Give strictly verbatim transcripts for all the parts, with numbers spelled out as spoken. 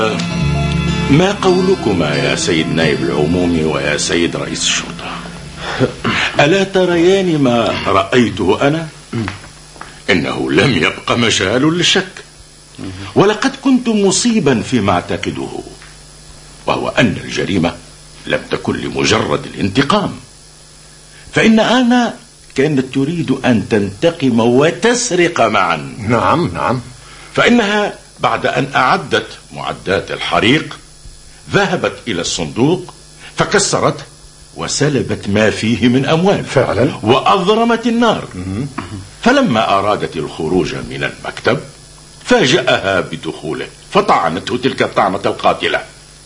ما قولكما يا سيد نائب العمومي ويا سيد رئيس الشرطة؟ ألا تريان ما رأيته أنا؟ إنه لم يبق مجال للشك، ولقد كنت مصيبا فيما اعتقده، وهو أن الجريمة لم تكن لمجرد الانتقام، فإن أنا كانت تريد أن تنتقم وتسرق معا. نعم نعم. فإنها بعد أن أعدت معدات الحريق ذهبت إلى الصندوق فكسرته وسلبت ما فيه من أموال فعلا، وأضرمت النار. فلما أرادت الخروج من المكتب فاجأها بدخوله فطعنته تلك الطعنة القاتلة.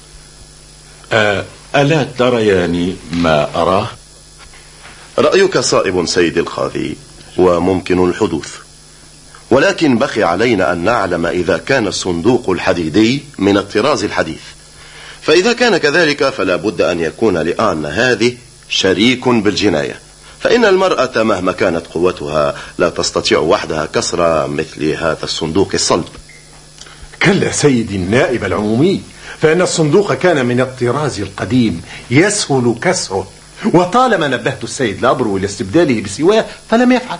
ألا تريان ما أراه؟ رأيك صائب سيد القاضي وممكن الحدوث، ولكن بقي علينا أن نعلم إذا كان الصندوق الحديدي من الطراز الحديث، فإذا كان كذلك فلا بد أن يكون لآن هذه شريك بالجناية، فإن المرأة مهما كانت قوتها لا تستطيع وحدها كسر مثل هذا الصندوق الصلب. كلا سيدي النائب العمومي، فإن الصندوق كان من الطراز القديم يسهل كسره، وطالما نبهت السيد لابرو إلى استبداله بسواه فلم يفعل.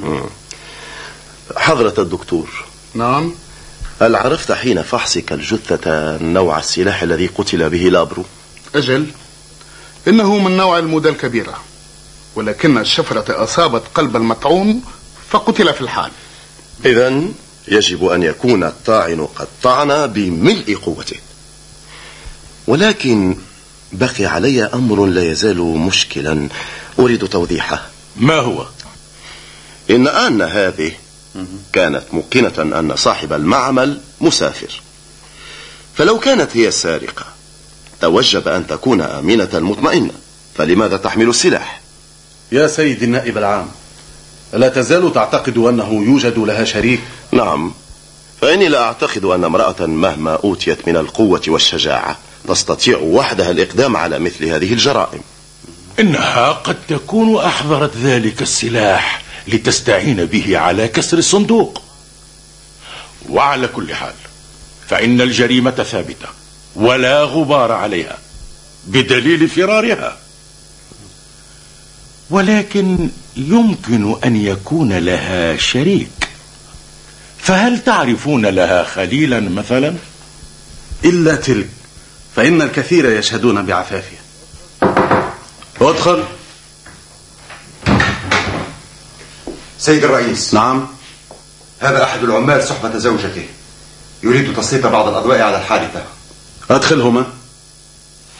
حضرة الدكتور. نعم. هل عرفت حين فحصك الجثة نوع السلاح الذي قتل به لابرو؟ أجل، إنه من نوع المودة الكبيرة، ولكن الشفرة أصابت قلب المطعون فقتل في الحال. إذن يجب أن يكون الطاعن قد طعن بملء قوته، ولكن بقي علي أمر لا يزال مشكلا أريد توضيحه. ما هو؟ إن آن هذه كانت موقنة أن صاحب المعمل مسافر، فلو كانت هي السارقة توجب أن تكون آمنة مطمئنة، فلماذا تحمل السلاح؟ يا سيد النائب العام، لا تزال تعتقد أنه يوجد لها شريك؟ نعم، فإني لا أعتقد أن امرأة مهما أوتيت من القوة والشجاعة تستطيع وحدها الإقدام على مثل هذه الجرائم. إنها قد تكون أحضرت ذلك السلاح لتستعين به على كسر الصندوق. وعلى كل حال فإن الجريمة ثابتة ولا غبار عليها بدليل فرارها، ولكن يمكن أن يكون لها شريك. فهل تعرفون لها خليلا مثلا؟ إلا تلك، فإن الكثير يشهدون بعفافها. ادخل. سيد الرئيس. نعم. هذا أحد العمال صحبة زوجته، يريد تسليط بعض الأضواء على الحادثة. أدخلهما.